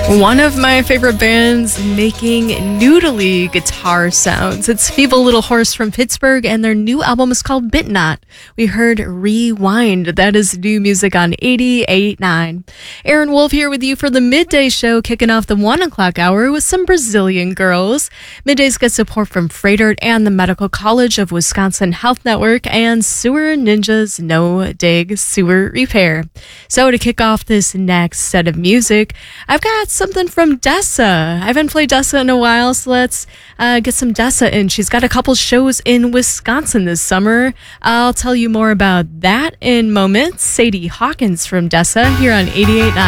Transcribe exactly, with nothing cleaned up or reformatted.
One of my favorite bands making noodly guitar sounds. It's Feeble Little Horse from Pittsburgh, and their new album is called Bitnot. We heard Rewind. That is new music on eighty-eight point nine. Aaron Wolf here with you for the Midday Show, kicking off the one o'clock hour with some Brazilian girls. Middays get support from Freighter and the Medical College of Wisconsin Health Network and Sewer Ninjas No Dig Sewer Repair. So to kick off this next set of music, I've got something from Dessa. I haven't played Dessa in a while, so let's uh, get some Dessa in. She's got a couple shows in Wisconsin this summer. I'll tell you more about that in moments. Sadie Hawkins from Dessa here on eighty-eight point nine.